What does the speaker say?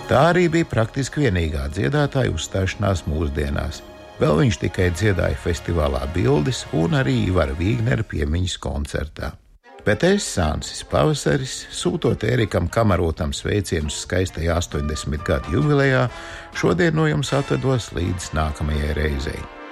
Tā arī bija praktiski vienīgā dziedātāja uzstāšanās mūsdienās. Vēl viņš tikai dziedāja festivālā Bildes un arī Ivara Vīgnera piemiņas koncertā. Bet es, Sānsis Pavasaris, sūtot Ērikam Kamarotam sveicienus skaistajā 80 gadu jubilejā, šodien no jums atvedos līdz nākamajai reizei.